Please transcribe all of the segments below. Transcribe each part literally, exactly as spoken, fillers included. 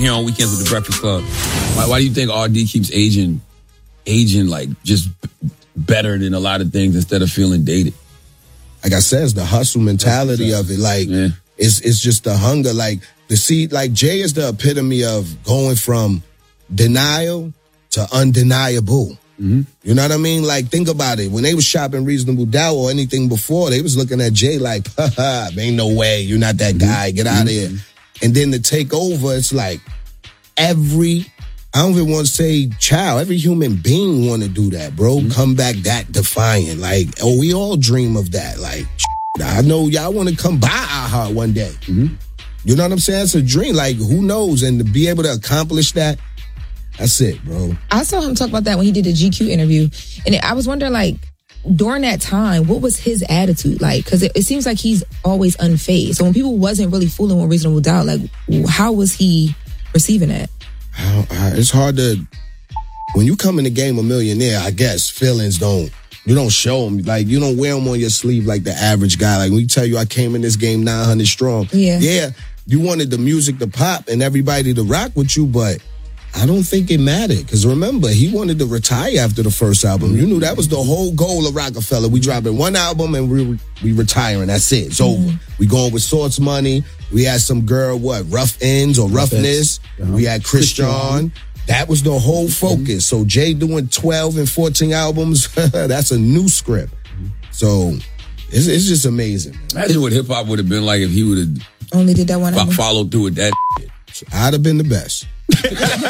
here on Weekends with the Breakfast Club. Why, why do you think R D keeps aging, aging like just better than a lot of things instead of feeling dated? Like I said, it's the hustle mentality of it. Like, yeah. it's it's just the hunger. Like, the see, like Jay is the epitome of going from denial to undeniable. Mm-hmm. You know what I mean? Like, think about it. When they was shopping Reasonable Doubt or anything before, they was looking at Jay like, haha, ain't no way. You're not that guy. Get out of Mm-hmm. here. And then to take over, it's like every, I don't even want to say child, every human being want to do that, bro. Mm-hmm. Come back that defiant. Like, oh, we all dream of that. Like, I know y'all want to come by our heart one day. Mm-hmm. You know what I'm saying? It's a dream. Like, who knows? And to be able to accomplish that, that's it, bro. I saw him talk about that when he did the G Q interview. And I was wondering, like, during that time, what was his attitude like? Because it, it seems like he's always unfazed. So when people wasn't really fooling with Reasonable Doubt, like, how was he receiving that? I, I, it's hard to, when you come in the game a millionaire, I guess feelings don't, you don't show them. Like, you don't wear them on your sleeve like the average guy. Like, when you tell you I came in this game nine hundred strong. Yeah. Yeah, you wanted the music to pop and everybody to rock with you, but I don't think it mattered. Because remember, he wanted to retire after the first album. You knew that was the whole goal of Rockefeller. We dropping one album and we we retiring. That's it. It's over. We going with Source Money. We had some girl, what, Rough Ends or Roughness. Uh-huh. We had Christian. Christian. That was the whole focus. So Jay doing twelve and fourteen albums, that's a new script. So it's, it's just amazing. Imagine what hip-hop would have been like if he would have Only did that one fo- album. followed through with that. I'd have been the best. You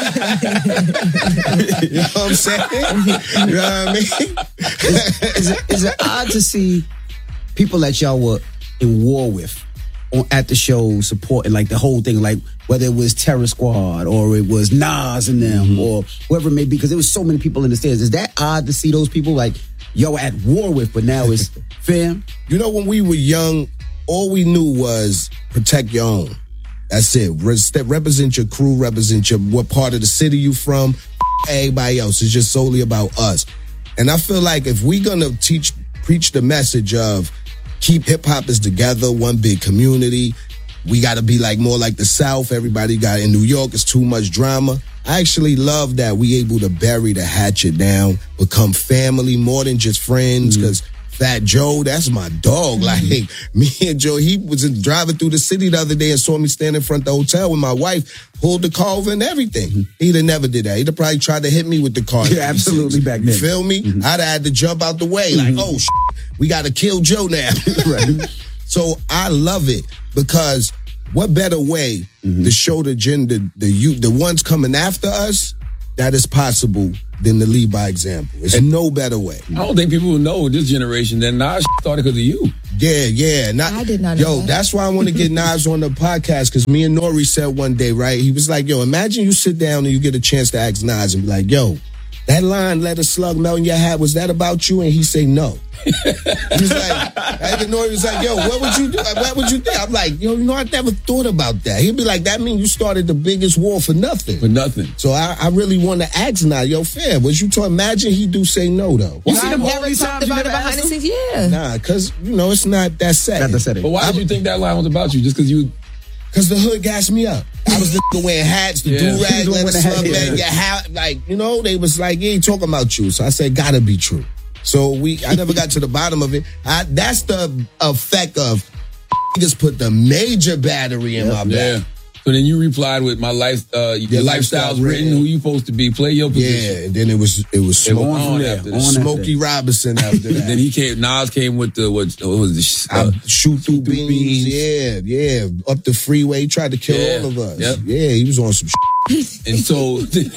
know what I'm saying? You know what I mean? is, is, it, is it odd to see people that y'all were in war with on, at the show supporting like the whole thing, like whether it was Terror Squad or it was Nas and them mm-hmm. or whoever it may be, because there was so many people in the stands. Is that odd to see those people like y'all at war with, but now it's fam? You know, when we were young, all we knew was protect your own. That's it. Re- represent your crew, represent your what part of the city you from. Everybody else. It's just solely about us. And I feel like if we're gonna teach, preach the message of keep hip hop is together, one big community. We gotta be like more like the South. Everybody got in New York. It's too much drama. I actually love that we able to bury the hatchet down, become family more than just friends. Because mm-hmm. Fat Joe, that's my dog. Like, me and Joe, he was driving through the city the other day and saw me standing in front of the hotel with my wife, pulled the car over and everything. Mm-hmm. He'd have never did that. He'd have probably tried to hit me with the car. Yeah, absolutely back then. You feel me? Mm-hmm. I'd have had to jump out the way. Like, mm-hmm. oh, shit, we got to kill Joe now. Right. So I love it because what better way mm-hmm. to show the gender, the youth, the ones coming after us, that is possible than to lead by example. It's and no better way. I don't think people will know this generation that Nas started because of you. Yeah, yeah. Not, I did not know Yo, that. That's why I want to get Nas on the podcast, because me and Nori said one day, right? He was like, yo, imagine you sit down and you get a chance to ask Nas and be like, yo, that line, let a slug melt in your hat, was that about you? And he say no. He was like, I think Nori was like, yo, what would you do? What would you think? I'm like, yo, you know, I never thought about that. He'd be like, that mean you started the biggest war for nothing. For nothing. So I, I really want to ask now, yo, fair, was you to imagine he do say no, though? You see them never talked about it behind the scenes? Yeah. Nah, because, you know, it's not that setting. Not the setting. But why did you think that line was about you? Just because you... Because the hood gassed me up. I was the wearing hats, the yeah. do-rag, let a slug man, your hat, like, you know, they was like, he ain't talking about you. So I said, gotta be true. So we, I never got to the bottom of it. I, that's the effect of just put the major battery in yep. my back. Yeah. So then you replied with my life, uh, your lifestyle's written. Who you supposed to be? Play your position. Yeah. And then it was it was Smokey, on after that. Smokey Robinson after that. Then he came. Nas came with the what, what was it? Uh, shoot through beans. beans. Yeah, yeah. Up the freeway, he tried to kill yeah. all of us. Yep. Yeah, he was on some. Shit. And so.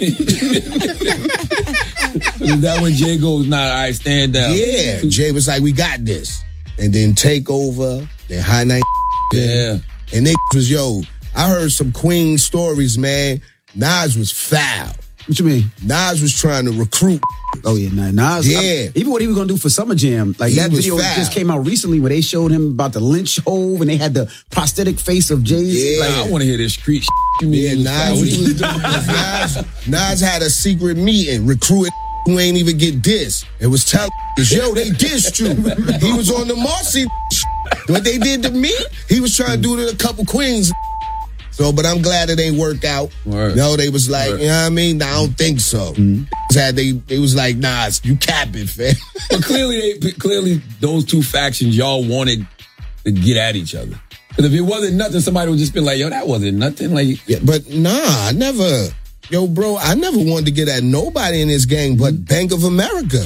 Is that when Jay goes, nah, all right, stand down? Yeah, Jay was like, we got this. And then Take Over, then High Night. Yeah. And they was, yo, I heard some Queen stories, man. Nas was foul. What you mean? Nas was trying to recruit. Oh, yeah, nah, Nas. Yeah. I, even what he was going to do for Summer Jam. Like, he that video foul. just came out recently where they showed him about the lynch hove and they had the prosthetic face of Jay-Z. Yeah. Like, I want to hear this street shit. You mean yeah, Nas, was doing Nas, Nas had a secret meeting, recruited who ain't even get dissed. It was telling yo, they dissed you. He was on the Marcy. What they did to me, he was trying to do to a couple queens. So, but I'm glad it ain't work out. Word. No, they was like, Word. you know what I mean? Nah, I don't think so. Mm-hmm. Had they, they was like, nah, you capping, fam. But clearly, they, clearly, those two factions, y'all wanted to get at each other. Because if it wasn't nothing, somebody would just be like, yo, that wasn't nothing. Like, Yeah, but nah, I never. Yo, bro, I never wanted to get at nobody in this gang but Bank of America.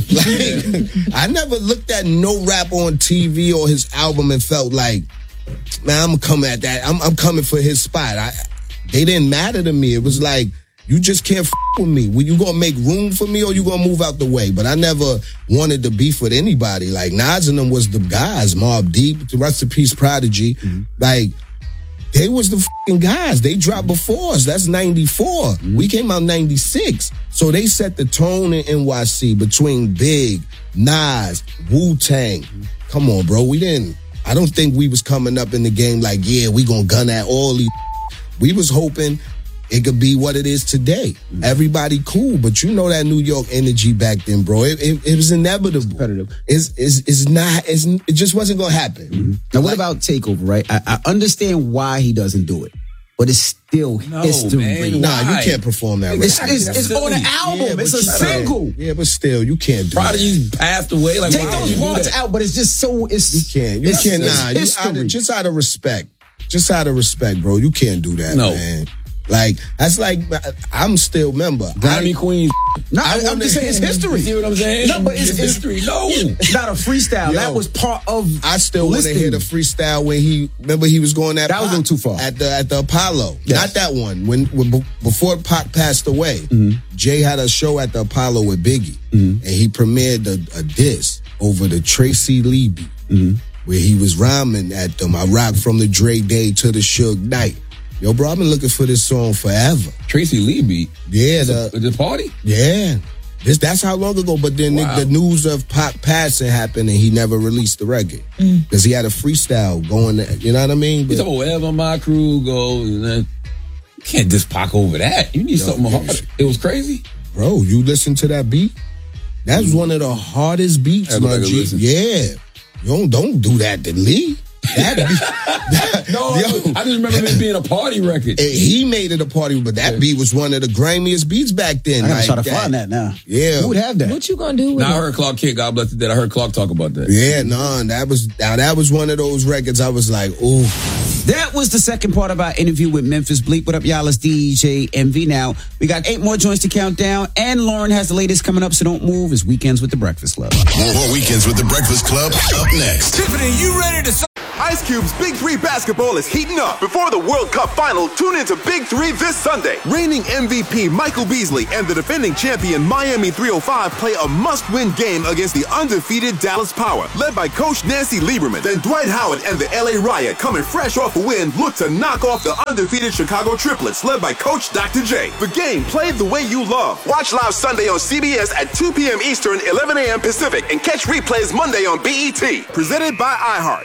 Like, I never looked at no rap on T V or his album and felt like, man, I'm coming at that. I'm, I'm coming for his spot. I, they didn't matter to me. It was like, you just can't f with me. Well, you gonna make room for me or you gonna move out the way? But I never wanted to beef with anybody. Like, Nas and them was the guys. Mobb Deep, the rest in peace, Prodigy. Mm-hmm. Like, they was the fucking guys. They dropped before us. That's ninety-four. Mm-hmm. We came out ninety-six. So they set the tone in N Y C between Big, Nas, Wu-Tang. Mm-hmm. Come on, bro. We didn't, I don't think we was coming up in the game like, yeah, we gonna gun at all these. We was hoping it could be what it is today. Mm-hmm. Everybody cool, but you know that New York energy back then, bro. It, it, it was inevitable. Competitive. It's, it's, it's not, it's, it just wasn't going to happen. Mm-hmm. Now, what about Takeover, right? I, I understand why he doesn't do it, but it's still No, history. man, Nah, why? you can't perform that It's, record. it's, it's on an album. Yeah, it's but a you single. can't. Yeah, but still, you can't do Prodigy's passed away. Like, Take why would those you do parts that? out, but it's just so, it's, You can't. You it's, can't. it's Nah, you history. out of, just out of respect. Just out of respect, bro. You can't do that, No. man. Like, that's like, I'm still member. Grammy Queen. No, I I, I'm wanna- just saying it's history. You see what I'm saying? No, but it's, It's it's history. No. It's not a freestyle. Yo. That was part of. I still want to listening. hear the freestyle when he, remember he was going at That was a Pac little too far. At the, at the Apollo. Yes. Not that one. When, when before Pac passed away, Mm-hmm. Jay had a show at the Apollo with Biggie. Mm-hmm. And he premiered a, a diss over the Tracy Lee beat. Mm-hmm. Where he was rhyming at them. I rock from the Dre Day to the Suge Knight. Yo, bro, I've been looking for this song forever. Tracy Lee beat. Yeah, the, The party? yeah. This that's how long ago. But then Wow. the, the news of Pac passing happened, and he never released the record because he had a freestyle going. You know what I mean? You But, talking wherever my crew goes, and then you can't just Pac over that. You need Yo, something yeah. harder. It was crazy. bro, you listen to that beat? That's one of the hardest beats, I go my back and G. listen. Yeah, you don't don't do that to Lee. That beat, that, No, yo, I just remember it being a party record. and he made it a party, but that beat was one of the grimiest beats back then. I gotta like try to find that now. Yeah. Who would have that? What you gonna do with Now I it? heard Clark Kid, God bless it, that I heard Clark talk about that. Yeah, no, that was now that was one of those records. I was like, ooh. That was the second part of our interview with Memphis Bleak. What up, y'all? It's D J M V now. We got eight more joints to count down, and Lauren has the latest coming up, so don't move. It's Weekends with the Breakfast Club. More, more Weekends with the Breakfast Club up next. Tiffany, you ready to... Ice Cube's Big Three basketball is heating up. Before the World Cup final, tune into Big Three this Sunday. Reigning M V P Michael Beasley and the defending champion Miami three oh five play a must-win game against the undefeated Dallas Power, led by Coach Nancy Lieberman. Then Dwight Howard and the L A Riot, coming fresh off a win, look to knock off the undefeated Chicago Triplets, led by Coach Doctor J. The game played the way you love. Watch live Sunday on C B S at two p.m. Eastern, eleven a.m. Pacific, and catch replays Monday on B E T. Presented by iHeart.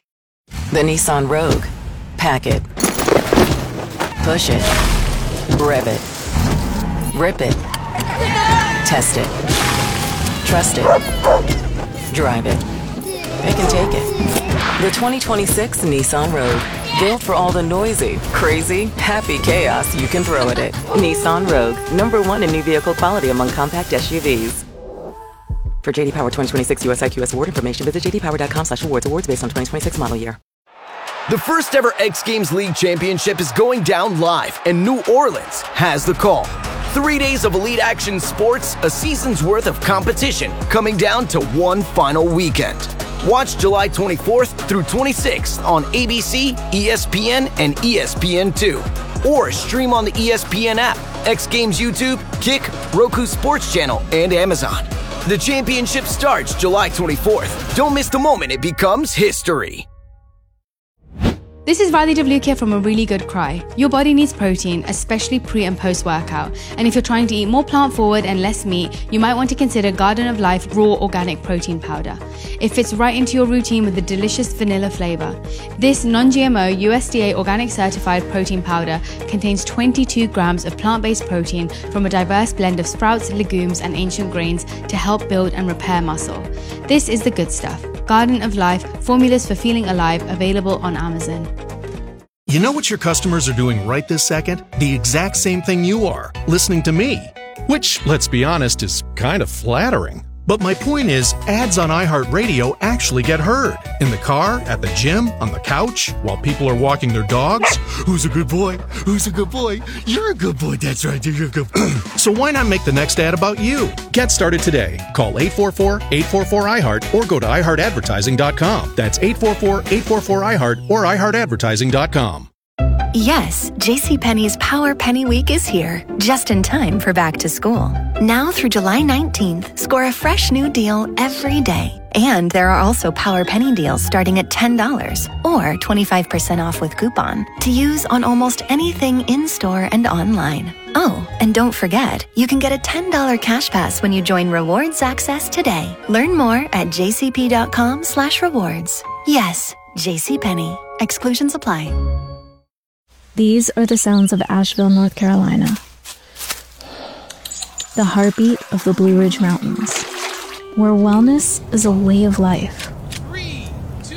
The Nissan Rogue. Pack it. Push it. Rev it. Rip it. Test it. Trust it. Drive it. It can take it. The twenty twenty-six Nissan Rogue. Built for all the noisy, crazy, happy chaos you can throw at it. Nissan Rogue. Number one in new vehicle quality among compact S U Vs. For J D Power twenty twenty-six U S I Q S award information, visit j d power dot com slash awards. Awards based on twenty twenty-six model year. The first ever X Games League Championship is going down live, and New Orleans has the call. Three days of elite action sports, a season's worth of competition, coming down to one final weekend. Watch July twenty-fourth through twenty-sixth on A B C, E S P N, and E S P N two. Or stream on the E S P N app, X Games YouTube, Kick, Roku Sports Channel, and Amazon. The championship starts July twenty-fourth. Don't miss the moment it becomes history. This is Radhi Devlukia from A Really Good Cry. Your body needs protein, especially pre and post workout. And if you're trying to eat more plant forward and less meat, you might want to consider Garden of Life Raw Organic Protein Powder. It fits right into your routine with the delicious vanilla flavor. This non-G M O U S D A organic certified protein powder contains twenty-two grams of plant-based protein from a diverse blend of sprouts, legumes, and ancient grains to help build and repair muscle. This is the good stuff. Garden of Life, formulas for feeling alive, available on Amazon. You know what your customers are doing right this second? The exact same thing you are, listening to me. Which, let's be honest, is kind of flattering. But my point is, ads on iHeartRadio actually get heard. In the car, at the gym, on the couch, while people are walking their dogs. Who's a good boy? Who's a good boy? You're a good boy, that's right, you're a good boy. So why not make the next ad about you? Get started today. Call eight four four, eight four four, I heart or go to i heart advertising dot com. That's eight four four, eight four four, I heart or i heart advertising dot com. Yes, JCPenney's Power Penny Week is here, just in time for back to school. Now through July nineteenth, score a fresh new deal every day. And there are also Power Penny deals starting at ten dollars or twenty-five percent off with coupon to use on almost anything in-store and online. Oh, and don't forget, you can get a ten dollars cash pass when you join Rewards Access today. Learn more at jcp.com slash rewards. Yes, JCPenney. Exclusions apply. These are the sounds of Asheville, North Carolina. The heartbeat of the Blue Ridge Mountains, where wellness is a way of life. Three, two,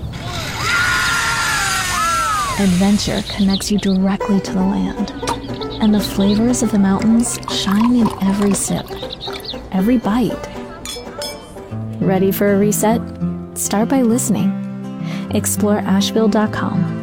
one. Adventure connects you directly to the land, and the flavors of the mountains shine in every sip, every bite. Ready for a reset? Start by listening. Explore asheville dot com.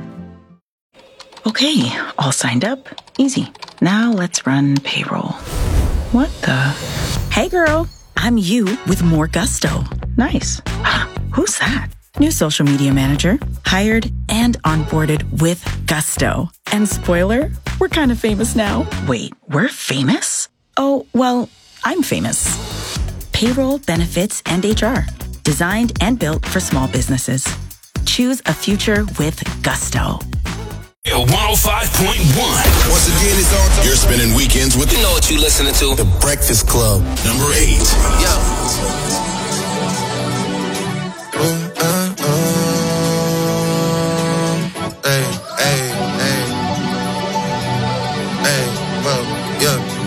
Okay, all signed up. Easy. Now let's run payroll. What the? Hey girl, I'm you with more gusto. Nice. Who's that? New social media manager. Hired and onboarded with gusto. And spoiler, we're kind of famous now. Wait, we're famous? Oh, well, I'm famous. Payroll, benefits, and H R. Designed and built for small businesses. Choose a future with gusto. one oh five point one. Once again, it's all time. You're spending weekends with, you know what you listening to? The Breakfast Club, number eight. Yo.